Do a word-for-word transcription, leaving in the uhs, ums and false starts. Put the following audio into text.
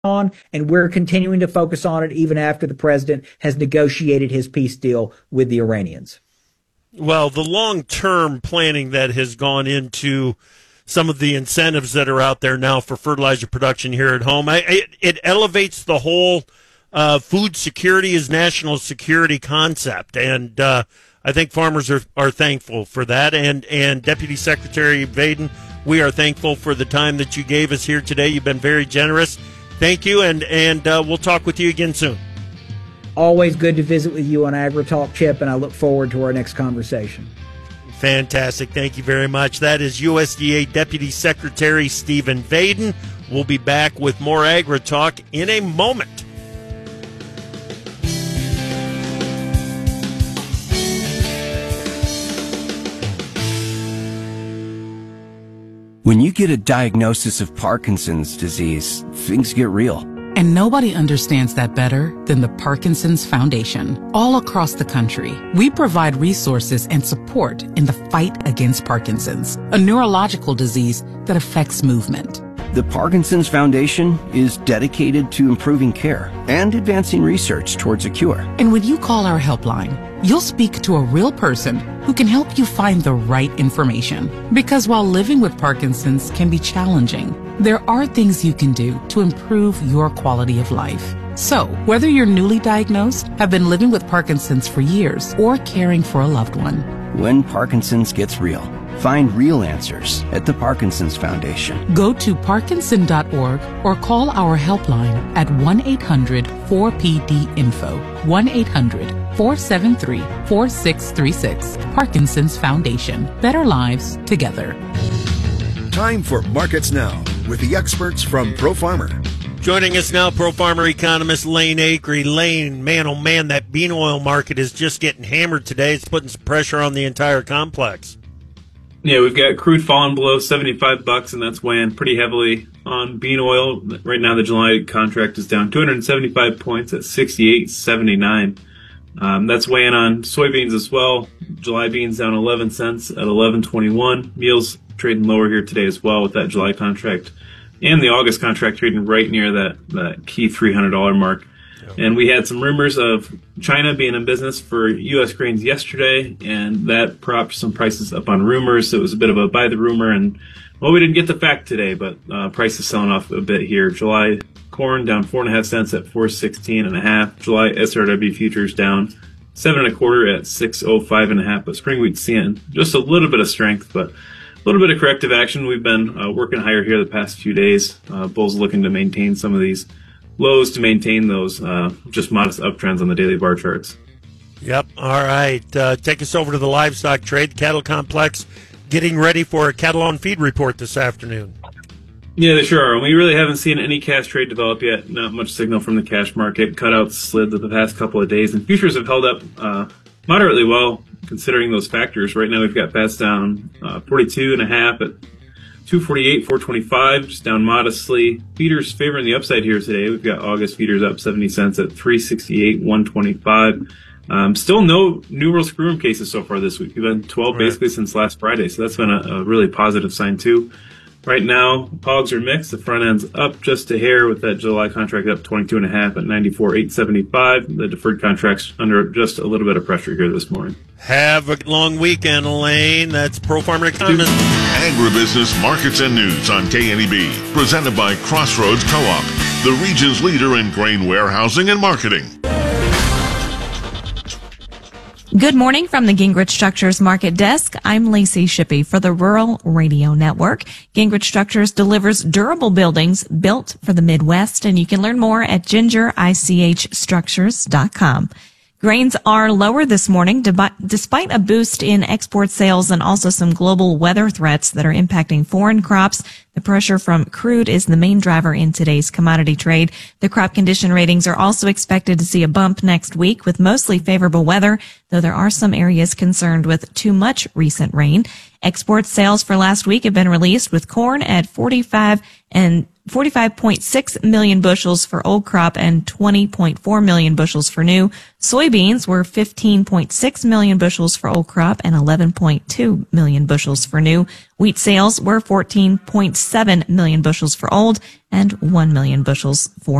on, and we're continuing to focus on it even after the president has negotiated his peace deal with the Iranians. Well, the long-term planning that has gone into some of the incentives that are out there now for fertilizer production here at home, I, it, it elevates the whole uh, food security as national security concept, and uh, I think farmers are, are thankful for that. And, and Deputy Secretary Vaden, we are thankful for the time that you gave us here today. You've been very generous. Thank you, and, and uh, we'll talk with you again soon. Always good to visit with you on AgriTalk, Chip, and I look forward to our next conversation. Fantastic. Thank you very much. That is U S D A Deputy Secretary Stephen Vaden. We'll be back with more AgriTalk in a moment. When you get a diagnosis of Parkinson's disease, things get real. And nobody understands that better than the Parkinson's Foundation. All across the country, we provide resources and support in the fight against Parkinson's, a neurological disease that affects movement. The Parkinson's Foundation is dedicated to improving care and advancing research towards a cure. And when you call our helpline, you'll speak to a real person who can help you find the right information. Because while living with Parkinson's can be challenging, there are things you can do to improve your quality of life. So, whether you're newly diagnosed, have been living with Parkinson's for years, or caring for a loved one, when Parkinson's gets real, find real answers at the Parkinson's Foundation. Go to parkinson dot org or call our helpline at one eight hundred four P D info, one eight hundred four seven three four six three six. Parkinson's Foundation. Better lives together. Time for Markets Now with the experts from ProFarmer. Joining us now, ProFarmer economist Lane Acree. Lane, man, oh man, that bean oil market is just getting hammered today. It's putting some pressure on the entire complex. Yeah, we've got crude falling below seventy-five bucks, and that's weighing pretty heavily on bean oil. Right now, the July contract is down two hundred seventy-five points at sixty-eight seventy-nine. Um, that's weighing on soybeans as well. July beans down eleven cents at eleven twenty-one. Meal's trading lower here today as well with that July contract. And the August contract trading right near that, that key three hundred dollars mark. Yep. And we had some rumors of China being in business for U S grains yesterday, and that propped some prices up on rumors. So it was a bit of a buy the rumor, and, well, we didn't get the fact today, but uh, prices selling off a bit here. July corn down four and a half cents at four sixteen and a half. July S R W futures down seven and a quarter at six oh five and a half. But spring wheat seeing just a little bit of strength, but a little bit of corrective action. We've been uh, working higher here the past few days. Uh, bulls looking to maintain some of these lows to maintain those uh, just modest uptrends on the daily bar charts. Yep. All right. Uh, take us over to the livestock trade. The cattle complex getting ready for a cattle on feed report this afternoon. Yeah, they sure are. And we really haven't seen any cash trade develop yet. Not much signal from the cash market. Cutouts slid the past couple of days, and futures have held up uh, moderately well considering those factors. Right now we've got fats down uh, forty-two and a half at two forty-eight, four twenty-five, just down modestly. Feeders favoring the upside here today. We've got August feeders up seventy cents at three sixty-eight, one twenty-five. Um, still no new world screwworm cases so far this week. We've been twelve right. basically since last Friday, so that's been a, a really positive sign too. Right now, hogs are mixed. The front end's up just a hair with that July contract up twenty-two and a half at ninety-four, eight seventy-five. The deferred contract's under just a little bit of pressure here this morning. Have a long weekend, Elaine. That's ProFarmer economist. Agribusiness Markets and News on K N E B, presented by Crossroads Co-op, the region's leader in grain warehousing and marketing. Good morning from the Gingrich Structures Market Desk. I'm Lacey Shippey for the Rural Radio Network. Gingrich Structures delivers durable buildings built for the Midwest, and you can learn more at ginger ich structures dot com. Grains are lower this morning despite a boost in export sales and also some global weather threats that are impacting foreign crops. The pressure from crude is the main driver in today's commodity trade. The crop condition ratings are also expected to see a bump next week with mostly favorable weather, though there are some areas concerned with too much recent rain. Export sales for last week have been released with corn at forty-five and forty-five point six million bushels for old crop and twenty point four million bushels for new. Soybeans were fifteen point six million bushels for old crop and eleven point two million bushels for new. Wheat sales were fourteen point seven million bushels for old and one million bushels for